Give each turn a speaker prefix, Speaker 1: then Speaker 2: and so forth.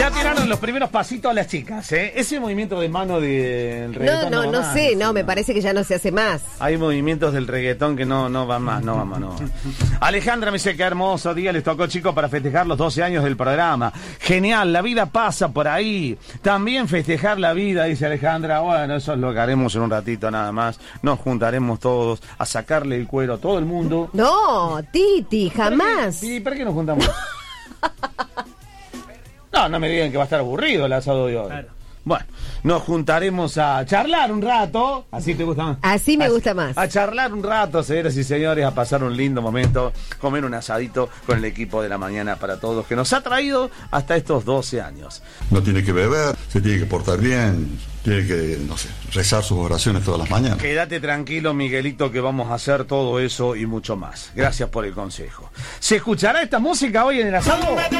Speaker 1: Ya tiraron los primeros pasitos a las chicas, ¿eh? Ese movimiento de mano del reggaetón.
Speaker 2: No sé, me parece que ya no se hace más.
Speaker 1: Hay movimientos del reggaetón que no van más, no. Alejandra me dice que hermoso día les tocó, chicos, para festejar los 12 años del programa. Genial, la vida pasa por ahí. También festejar la vida, dice Alejandra. Bueno, eso es lo que haremos en un ratito nada más. Nos juntaremos todos a sacarle el cuero a todo el mundo.
Speaker 2: No, Titi, jamás.
Speaker 1: ¿Y para qué nos juntamos? No me digan que va a estar aburrido el asado de hoy. Claro. Bueno, nos juntaremos a charlar un rato. ¿Así te gusta más?
Speaker 2: Así me gusta más.
Speaker 1: A charlar un rato, señoras y señores, a pasar un lindo momento, comer un asadito con el equipo de la mañana para todos que nos ha traído hasta estos 12 años.
Speaker 3: No tiene que beber, se tiene que portar bien, tiene que, rezar sus oraciones todas las mañanas.
Speaker 1: Quédate tranquilo, Miguelito, que vamos a hacer todo eso y mucho más. Gracias por el consejo. ¿Se escuchará esta música hoy en el asado?